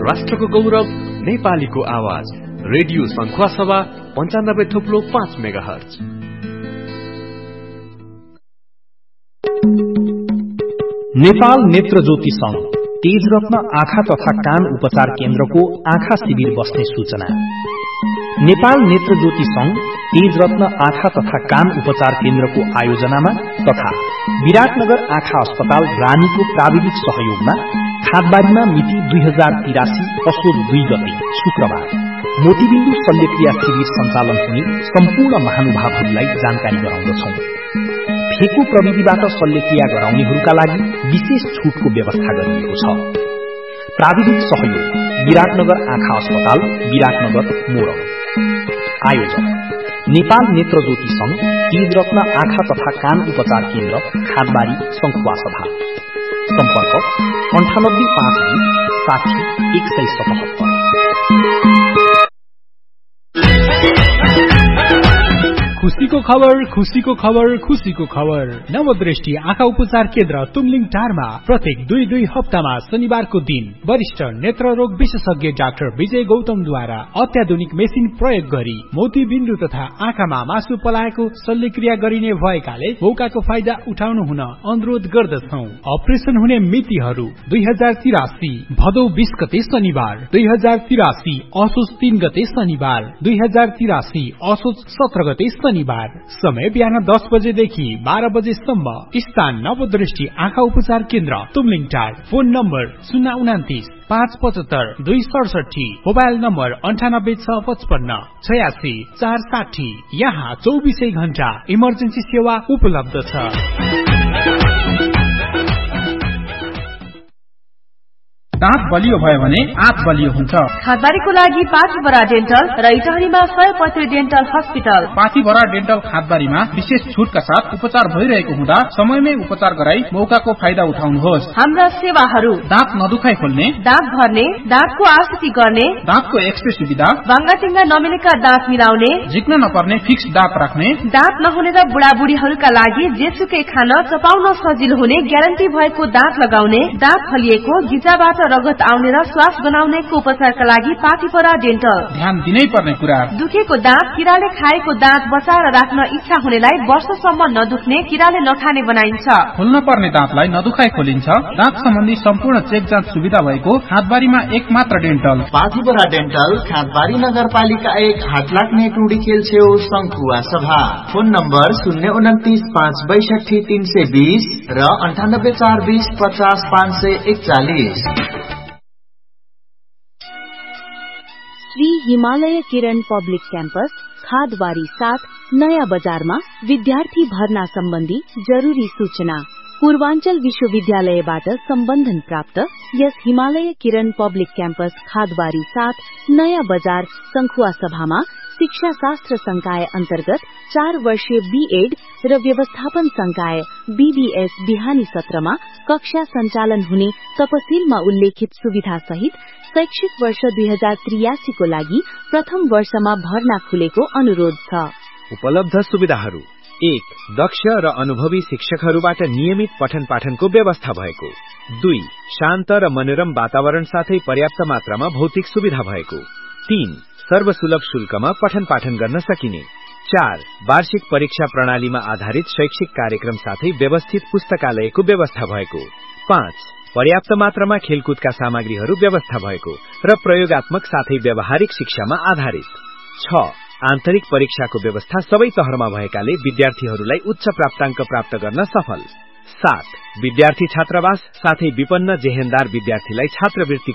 राष्ट्रको गौरव नेपालीको आवाज रेडियो सङ्खुवासभा 95.5 मेगाहर्ज। नेपाल नेत्र ज्योति संघ तेजरत्न आँखा तथा कान उपचार केन्द्रको आँखा शिविर बस्ने सूचना। नेपाल नेत्र ज्योति संघ तेजरत्न आँखा तथा कान उपचार केन्द्रको आयोजनामा तथा विराटनगर आँखा अस्पताल रानीको प्राविधिक सहयोगमा खादबारीमा मिति 2083 असोज 2 गते शुक्रबार मोतीबिन्दु शल्यक्रिया शिविर सञ्चालन हुने सम्पूर्ण महानुभावहरूलाई जानकारी गराउँदछौं। फेको प्रविधिबाट शल्यक्रिया गराउनेहरूका लागि विशेष छूटको व्यवस्था गरिएको छ। प्राविधिक सहयोग विराटनगर आँखा अस्पताल, विराटनगर मोरङ। आयोजक नेपाल नेत्र ज्योति संघ तेजरत्न आँखा तथा कान उपचार केन्द्र, खादबारी, सङ्खुवासभा। सम्पर्क 9852 60 177। खुशीको खबर, खुशीको खबर, खुशीको खबर। नवदृष्टि आँखा उपचार केन्द्र तुमलिङ टारमा प्रत्येक 2 हप्तामा शनिबारको दिन वरिष्ठ नेत्र रोग विशेषज्ञ डाक्टर विजय गौतमद्वारा अत्याधुनिक मेसिन प्रयोग गरी मोतीबिन्दु तथा आँखामा मासु पलाएको शल्यक्रिया गरिने भएकाले मौकाको फाइदा उठाउनु हुन अनुरोध गर्दछौ। अपरेसन हुने मितिहरू 2083 भदौ 20 गते शनिबार, 2083 असोज 3 गते शनिबार, 2083 असोज 17 गते शनिबार। समय बिहान 10 बजेदेखि 12 बजेसम्म। स्थान नवदृष्टि आँखा उपचार केन्द्र तुमलिङ टार। Phone number 029 575 267। Mobile number 98 655 86 460। यहाँ 24 घण्टा इमर्जेन्सी सेवा उपलब्ध छ। दाँत बलियो भयो भने आँत बलियो हुन्छ। खादबारीको लागि पाथीभरा डेन्टल र इटहरीमा 135 डेन्टल हस्पिटल। पाथीभरा डेन्टल खादबारीमा विशेष छुटका साथ उपचार भइरहेको हुँदा समयमै उपचार गराई मौकाको फाइदा उठाउनुहोस्। हाम्रा सेवाहरू दाँत नदुखाइ खोल्ने, दाँत भर्ने, दाँतको आरसीटी गर्ने, दाँतको एक्सरे सुविधा, बाङ्गाटिङ्गा नमिलेका दाँत मिलाउने, झिक्न नपर्ने फिक्स दाँत राख्ने, दाँत नहुने र बुढाबुढीहरूका लागि जेसुकै खान चपाउन सजिलो हुने ग्यारेन्टी भएको दाँत लगाउने, दाँत फलिएको, गिजाबाट रगत आउने र श्वास बनाउनेको उपचारका लागि पाथीभरा डेन्टल। ध्यान दिनै पर्ने कुरा, दुखेको दाँत, किराले खाएको दाँत बचाएर राख्न इच्छा हुनेलाई वर्षसम्म नदुख्ने, किराले नखाने बनाइन्छ। खोल्न पर्ने दाँतलाई नदुखाइ खोलिन्छ। दाँत सम्बन्धी सम्पूर्ण चेक जाँच सुविधा भएको खादबारीमा एक मात्र डेन्टल पाथीभरा डेन्टल, खादबारी नगरपालिका 1, हाटलाग्ने टुडी खेल छेउ, सङ्खुवासभा। फोन नम्बर 029 562 320 र 98 420 50 541। श्री हिमालय किरण पब्लिक क्याम्पस खादबारी 7 नयाँ बजारमा विद्यार्थी भर्ना सम्बन्धी जरुरी सूचना। पूर्वाञ्चल विश्वविद्यालयबाट सम्बन्धन प्राप्त यस हिमालय किरण पब्लिक क्याम्पस खादबारी 7 नयाँ बजार सङ्खुवासभामा शिक्षा शास्त्र संकाय अन्तर्गत 4 वर्षीय बीएड र व्यवस्थापन संकाय बीबीएस बिहानी सत्रमा कक्षा सञ्चालन हुने तपसिलमा उल्लेखित सुविधा सहित शैक्षिक वर्ष 2083 को लागि प्रथम वर्षमा भर्ना खुलेको अनुरोध छ। उपलब्ध सुविधाहरू: 1. दक्ष र अनुभवी शिक्षकहरूबाट नियमित पठन पाठनको व्यवस्था भएको। 2. शान्त र मनोरम वातावरण साथै पर्याप्त मात्रामा भौतिक सुविधा भएको। 3. सर्वसुलभ शुल्कमा पठन पाठन गर्न सकिने। 4. वार्षिक परीक्षा प्रणालीमा आधारित शैक्षिक कार्यक्रम साथै व्यवस्थित पुस्तकालयको व्यवस्था भएको। 5. पर्याप्त मात्रामा खेलकुदका सामग्रीहरू व्यवस्था भएको र प्रयोगात्मक साथै व्यावहारिक शिक्षामा आधारित। 6. आन्तरिक परीक्षाको व्यवस्था सबै तहरमा भएकाले विद्यार्थीहरूलाई उच्च प्राप्ताङ्क प्राप्त गर्न सफल। 7. विद्यार्थी छात्रावास साथै विपन्न जेहेन्दार विद्यार्थीलाई छात्रवृत्ति